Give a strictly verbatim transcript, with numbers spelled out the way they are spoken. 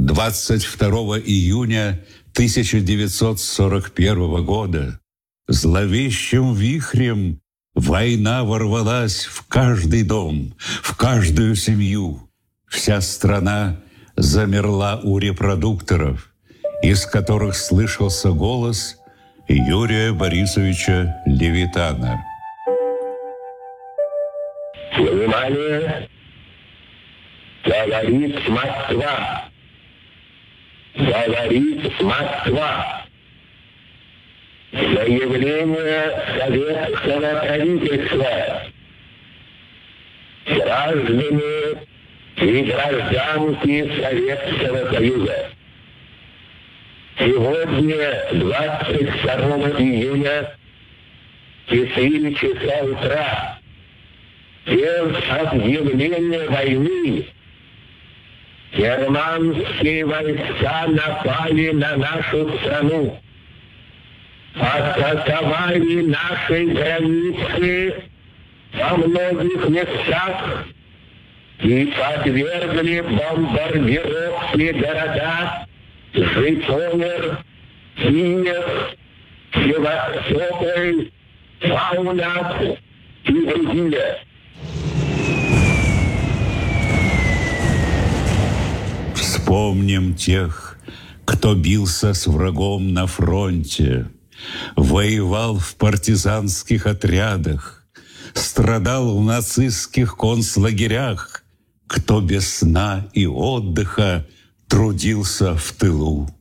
двадцать второго июня тысяча девятьсот сорок первого года зловещим вихрем война ворвалась в каждый дом, в каждую семью. Вся страна замерла у репродукторов, из которых слышался голос Юрия Борисовича Левитана. Внимание! Говорит Москва! Говорит Москва! Заявление советского правительства. Граждане и гражданки Советского Союза. Сегодня, двадцать второго июня, в четыре часа утра, без объявления войны, германские войска напали на нашу страну, атаковали наши границы во многих местах и подвергли бомбардировке города Житомир, Киев, Севастополь, Каунас и другие. Вспомним тех, кто бился с врагом на фронте, воевал в партизанских отрядах, страдал в нацистских концлагерях, кто без сна и отдыха трудился в тылу.